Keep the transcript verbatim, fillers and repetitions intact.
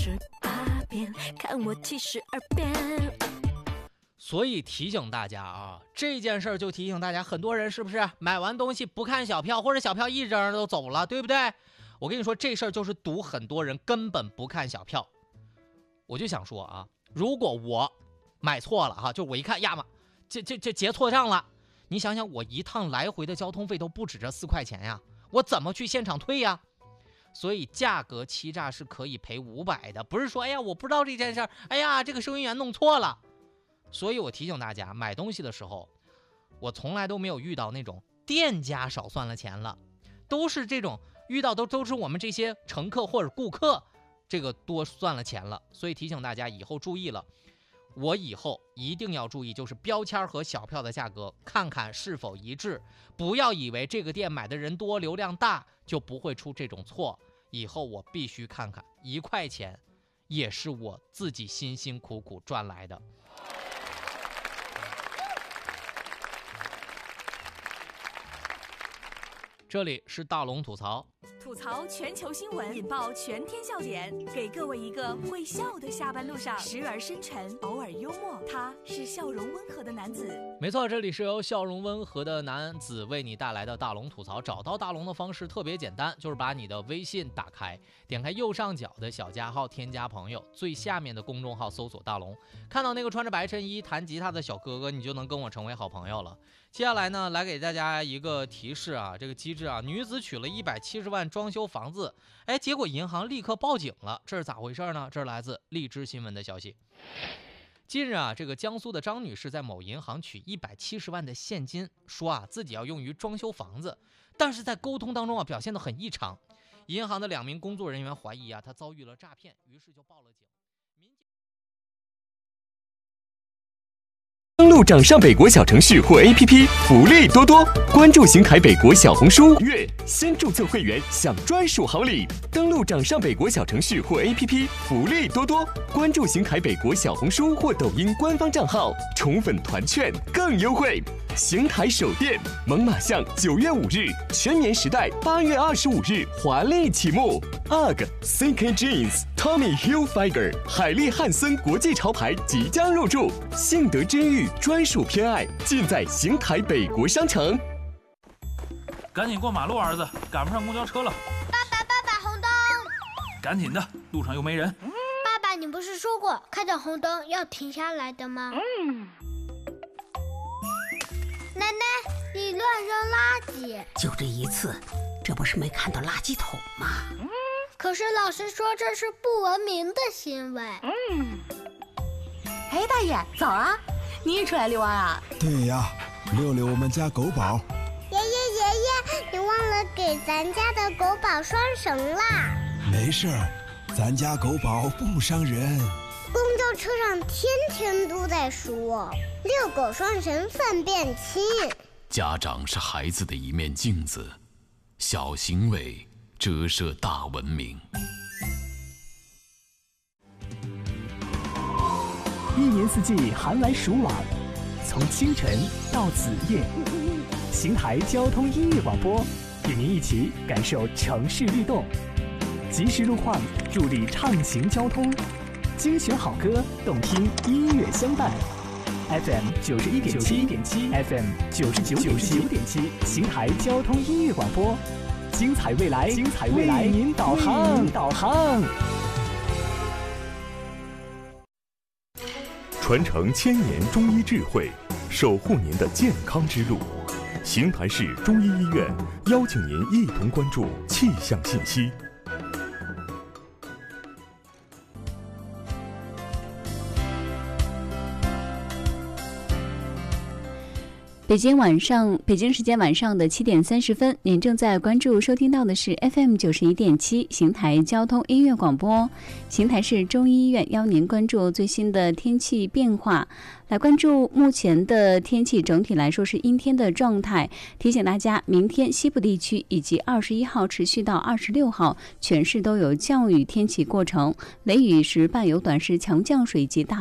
十八变，看我七十二变。 所以提醒大家啊，这件事儿就提醒大家，很多人是不是买完东西不看小票，或者小票一扔都走了，对不对？我跟你说，这事儿就是赌很多人根本不看小票。我就想说啊，如果我买错了哈，就我一看呀嘛，这这这结错账了，你想想我一趟来回的交通费都不止这四块钱呀，我怎么去现场退呀？所以价格欺诈是可以赔五百的，不是说哎呀我不知道这件事儿，哎呀这个收银员弄错了。所以我提醒大家，买东西的时候，我从来都没有遇到那种店家少算了钱了，都是这种遇到都都是我们这些乘客或者顾客这个多算了钱了。所以提醒大家以后注意了，我以后一定要注意，就是标签和小票的价格看看是否一致，不要以为这个店买的人多流量大就不会出这种错，以后我必须看看，一块钱也是我自己辛辛苦苦赚来的。这里是大龙吐槽， 吐槽全球新闻，引爆全天笑点，给各位一个会笑的下班路上，时而深沉，偶尔幽默，他是笑容温和的男子。 没错，这里是由笑容温和的男子为你带来的大龙吐槽。找到大龙的方式特别简单，就是把你的微信打开，点开右上角的小加号，添加朋友，最下面的公众号搜索大龙，看到那个穿着白衬衣弹吉他的小哥哥，你就能跟我成为好朋友了。接下来呢，来给大家一个提示啊，这个机制啊，女子取了一百七十万装修房子，哎，结果银行立刻报警了，这是咋回事呢？这是来自荔枝新闻的消息。近日啊，这个江苏的张女士在某银行取一百七十万的现金，说啊自己要用于装修房子，但是在沟通当中啊表现得很异常，银行的两名工作人员怀疑啊她遭遇了诈骗，于是就报了警。 登录掌上北国小程序或 A P P， 福利多多。关注邢台北国小红书，月先注册会员享专属好礼。登录掌上北国小程序或 A P P， 福利多多。关注邢台北国小红书或抖音官方账号，宠粉团券更优惠。邢台首店猛犸象九月五日，全棉时代八月二十五日华丽启幕。U G C K Jeans、Tommy Hilfiger、海利汉森国际潮牌即将入驻，信德真玉专属偏爱尽在邢台北国商城。 赶紧过马路，儿子，赶不上公交车了。 爸爸，爸爸，红灯！ 赶紧的，路上又没人。 爸爸，你不是说过看到红灯要停下来的吗？嗯。奶奶，你乱扔垃圾。 就这一次，这不是没看到垃圾桶吗？ 嗯。可是老师说这是不文明的行为。嗯。 哎，大爷，早啊！你也出来遛弯啊？ 对呀，遛遛我们家狗宝。 爷爷爷爷，你忘了给咱家的狗宝拴绳啦。 没事儿，咱家狗宝不伤人。 公交车上天天都在说遛狗拴绳粪便轻。 家长是孩子的一面镜子，小行为折射大文明。 一年四季寒来暑往，从清晨到子夜，邢台交通音乐广播与您一起感受城市律动，及时路况助力畅行交通，精选好歌，动听音乐相伴。F M 九十一点七点七 ，F M 九十九点九点七，邢台交通音乐广播，精彩未来，精彩未来，为您导航，导航。 传承千年中医智慧，守护您的健康之路。邢台市中医医院邀请您一同关注气象信息。 北京晚上，北京时间晚上的七点三十分，您正在关注收听到的是 F M 九十一点七邢台交通音乐广播。邢台市中医医院邀您关注最新的天气变化。来关注目前的天气，整体来说是阴天的状态。提醒大家，明天西部地区以及二十一号持续到二十六号，全市都有降雨天气过程，雷雨时伴有短时强降水及大